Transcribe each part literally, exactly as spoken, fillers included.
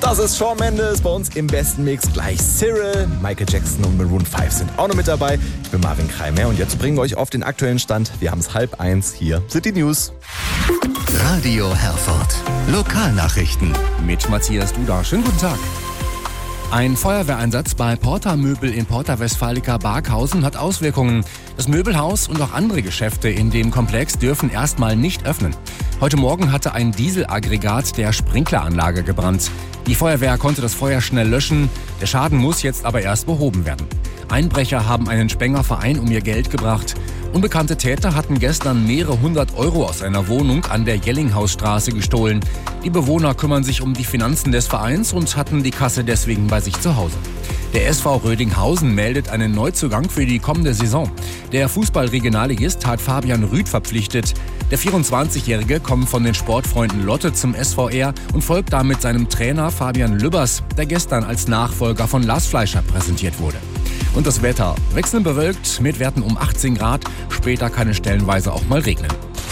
Das ist Shawn Mendes bei uns im besten Mix. Gleich Cyril, Michael Jackson und Maroon fünf sind auch noch mit dabei. Ich bin Marvin Kreimer und jetzt bringen wir euch auf den aktuellen Stand. Wir haben es halb eins. Hier sind die News. Radio Herford. Lokalnachrichten. Mit Matthias Duda. Schönen guten Tag. Ein Feuerwehreinsatz bei Porta Möbel in Porta Westfalica Barkhausen hat Auswirkungen. Das Möbelhaus und auch andere Geschäfte in dem Komplex dürfen erstmal nicht öffnen. Heute Morgen hatte ein Dieselaggregat der Sprinkleranlage gebrannt. Die Feuerwehr konnte das Feuer schnell löschen. Der Schaden muss jetzt aber erst behoben werden. Einbrecher haben einen Spenger Verein um ihr Geld gebracht. Unbekannte Täter hatten gestern mehrere hundert Euro aus einer Wohnung an der Jellinghausstraße gestohlen. Die Bewohner kümmern sich um die Finanzen des Vereins und hatten die Kasse deswegen bei sich zu Hause. Der S V Rödinghausen meldet einen Neuzugang für die kommende Saison. Der Fußball-Regionalligist hat Fabian Rüth verpflichtet. Der vierundzwanzigjährige kommt von den Sportfreunden Lotte zum S V R und folgt damit seinem Trainer Fabian Lübbers, der gestern als Nachfolger von Lars Fleischer präsentiert wurde. Und das Wetter: wechselnd bewölkt mit Werten um achtzehn Grad. Später kann es stellenweise auch mal regnen.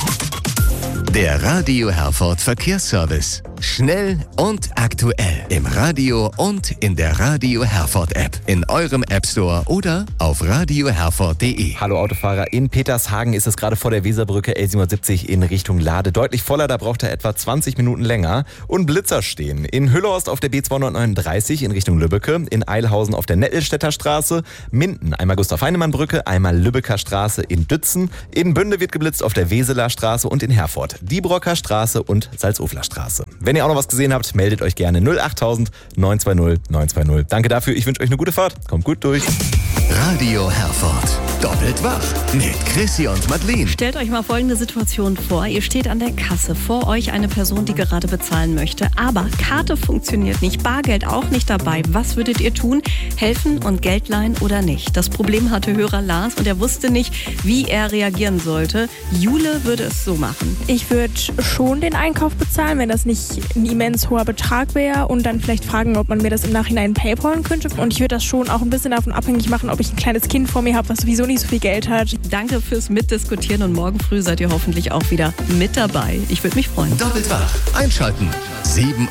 Der Radio Herford Verkehrsservice. Schnell und aktuell. Im Radio und in der Radio Herford App. In eurem App Store oder auf radio herford punkt de. Hallo Autofahrer, in Petershagen ist es gerade vor der Weserbrücke L siebenhundertsiebzig in Richtung Lade deutlich voller, da braucht er etwa zwanzig Minuten länger. Und Blitzer stehen in Hüllhorst auf der B zweihundertneununddreißig in Richtung Lübbecke, in Eilhausen auf der Nettelstädter Straße, Minden einmal Gustav-Heinemann-Brücke, einmal Lübecker Straße in Dützen, in Bünde wird geblitzt auf der Weseler Straße und in Herford, Diebrocker Straße und Salzufler Straße. Wenn ihr auch noch was gesehen habt, meldet euch gerne null acht null null neun zwei null neun zwei null. Danke dafür, ich wünsche euch eine gute Fahrt. Kommt gut durch. Radio Herford. Doppelt wach mit Chrissy und Madeleine. Stellt euch mal folgende Situation vor. Ihr steht an der Kasse. Vor euch eine Person, die gerade bezahlen möchte. Aber Karte funktioniert nicht, Bargeld auch nicht dabei. Was würdet ihr tun? Helfen und Geld leihen oder nicht? Das Problem hatte Hörer Lars und er wusste nicht, wie er reagieren sollte. Jule würde es so machen. Ich würde schon den Einkauf bezahlen, wenn das nicht ein immens hoher Betrag wäre, und dann vielleicht fragen, ob man mir das im Nachhinein paypalen könnte. Und ich würde das schon auch ein bisschen davon abhängig machen, ob ich ein kleines Kind vor mir habe, was sowieso nicht so viel Geld hat. Danke fürs Mitdiskutieren und morgen früh seid ihr hoffentlich auch wieder mit dabei. Ich würde mich freuen. Doppelt wach. Einschalten. sieben